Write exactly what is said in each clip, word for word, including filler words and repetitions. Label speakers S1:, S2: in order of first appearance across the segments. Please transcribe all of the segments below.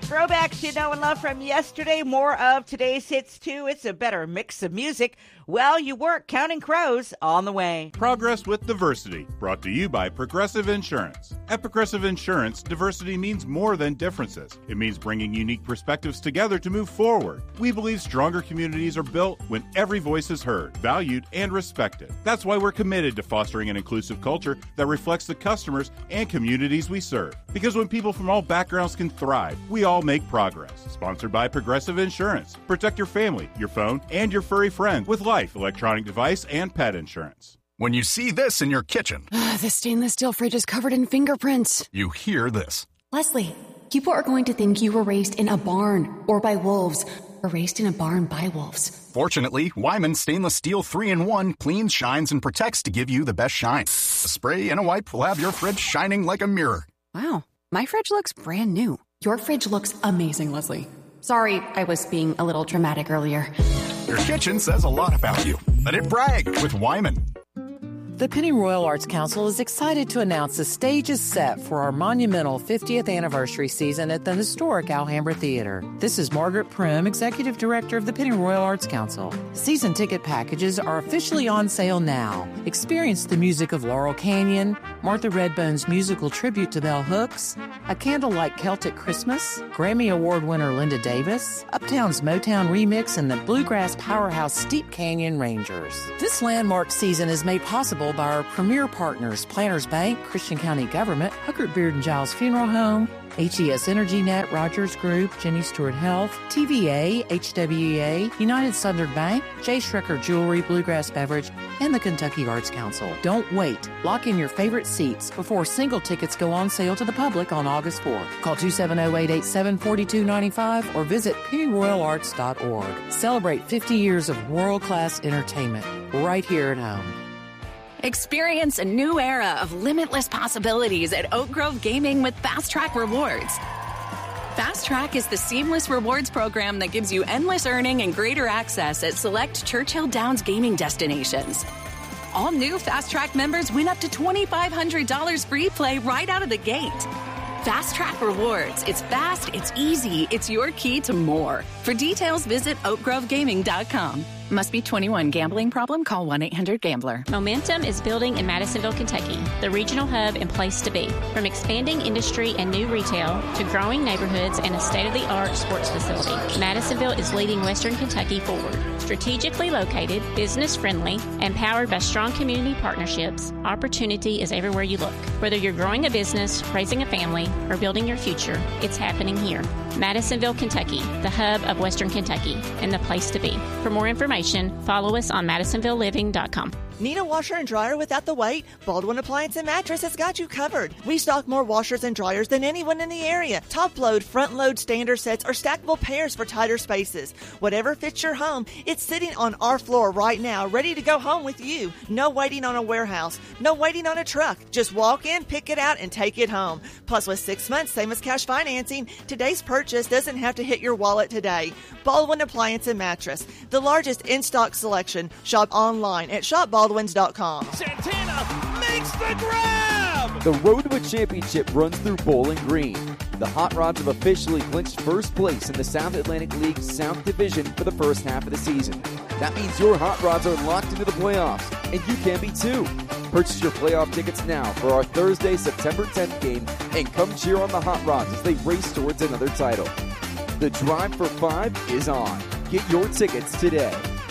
S1: Throwbacks you know and love from yesterday, more of today's hits too. It's a better mix of music. Well, you weren't counting crows on the way.
S2: Progress with Diversity, brought to you by Progressive Insurance. At Progressive Insurance, diversity means more than differences. It means bringing unique perspectives together to move forward. We believe stronger communities are built when every voice is heard, valued, and respected. That's why we're committed to fostering an inclusive culture that reflects the customers and communities we serve. Because when people from all backgrounds can thrive, we all make progress. Sponsored by Progressive Insurance. Protect your family, your phone, and your furry friend with life, electronic device, and pet insurance.
S3: When you see this in your kitchen,
S4: the stainless steel fridge is covered in fingerprints.
S3: You hear this.
S4: Leslie, people are going to think you were raised in a barn or by wolves, or raised in a barn by wolves.
S3: Fortunately, Wyman Stainless Steel three in one cleans, shines, and protects to give you the best shine. A spray and a wipe will have your fridge shining like a mirror.
S4: Wow, my fridge looks brand new. Your fridge looks amazing, Leslie. Sorry, I was being a little dramatic earlier.
S3: Your kitchen says a lot about you. Let it brag with Wyman.
S5: The Pennyroyal Arts Council is excited to announce the stage is set for our monumental fiftieth anniversary season at the historic Alhambra Theater. This is Margaret Prim, Executive Director of the Pennyroyal Arts Council. Season ticket packages are officially on sale now. Experience the music of Laurel Canyon, Martha Redbone's musical tribute to Bell Hooks, A Candlelight Celtic Christmas, Grammy Award winner Linda Davis, Uptown's Motown remix, and the bluegrass powerhouse Steep Canyon Rangers. This landmark season is made possible by our premier partners, Planners Bank, Christian County Government, Huckert Beard and Giles Funeral Home, H E S Energy Net, Rogers Group, Jenny Stewart Health, T V A, H W A, United Southern Bank, J. Schrecker Jewelry, Bluegrass Beverage, and the Kentucky Arts Council. Don't wait. Lock in your favorite seats before single tickets go on sale to the public on August fourth. Call two seven zero, eight eight seven, four two nine five or visit pennyroyal arts dot org. Celebrate fifty years of world-class entertainment right here at home.
S6: Experience a new era of limitless possibilities at Oak Grove Gaming with Fast Track Rewards. Fast Track is the seamless rewards program that gives you endless earning and greater access at select Churchill Downs gaming destinations. All new Fast Track members win up to twenty-five hundred dollars free play right out of the gate. Fast Track Rewards. It's fast, it's easy, it's your key to more. For details, visit oak grove gaming dot com. Must be twenty-one. Gambling problem? Call one eight hundred gambler.
S7: Momentum is building in Madisonville, Kentucky, the regional hub and place to be. From expanding industry and new retail to growing neighborhoods and a state-of-the-art sports facility, Madisonville is leading Western Kentucky forward. Strategically located, business-friendly, and powered by strong community partnerships, opportunity is everywhere you look. Whether you're growing a business, raising a family, or building your future, it's happening here. Madisonville, Kentucky, the hub of Western Kentucky, and the place to be. For more information, follow us on madisonville living dot com.
S8: Need a washer and dryer without the wait? Baldwin Appliance and Mattress has got you covered. We stock more washers and dryers than anyone in the area. Top load, front load standard sets, or stackable pairs for tighter spaces. Whatever fits your home, it's sitting on our floor right now, ready to go home with you. No waiting on a warehouse. No waiting on a truck. Just walk in, pick it out, and take it home. Plus, with six months, same as cash financing, today's purchase doesn't have to hit your wallet today. Baldwin Appliance and Mattress, the largest in-stock selection. Shop online at shop baldwins dot com.
S9: Santana makes the grab!
S10: The road to a championship runs through Bowling Green. The Hot Rods have officially clinched first place in the South Atlantic League South Division for the first half of the season. That means your Hot Rods are locked into the playoffs, and you can be too. Purchase your playoff tickets now for our Thursday, September tenth game, and come cheer on the Hot Rods as they race towards another title. The Drive for Five is on. Get your tickets today.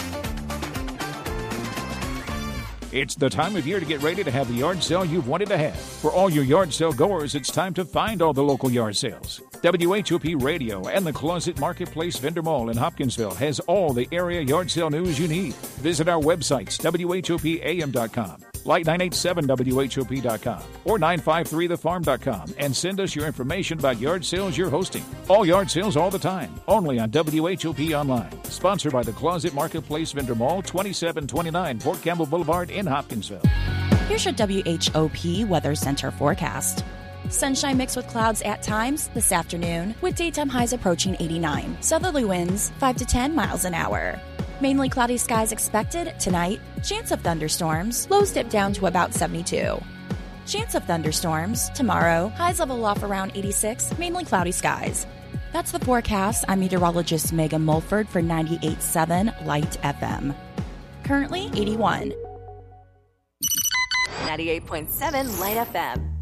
S11: It's the time of year to get ready to have the yard sale you've wanted to have. For all your yard sale goers, it's time to find all the local yard sales. W H O P Radio and the Closet Marketplace Vendor Mall in Hopkinsville has all the area yard sale news you need. Visit our websites, W H O P A M dot com, Light nine eight seven W H O P dot com, or nine five three the farm dot com, and send us your information about yard sales you're hosting. All yard sales all the time, only on W H O P Online. Sponsored by the Closet Marketplace Vendor Mall, twenty-seven twenty-nine Port Campbell Boulevard in Hopkinsville.
S12: Here's your W H O P Weather Center forecast. Sunshine mixed with clouds at times this afternoon, with daytime highs approaching eighty-nine. Southerly winds five to ten miles an hour. Mainly cloudy skies expected tonight. Chance of thunderstorms. Lows dip down to about seventy-two. Chance of thunderstorms tomorrow. Highs level off around eighty-six. Mainly cloudy skies. That's the forecast. I'm meteorologist Megan Mulford for ninety-eight point seven Light F M. Currently eighty-one.
S13: ninety-eight point seven Light F M.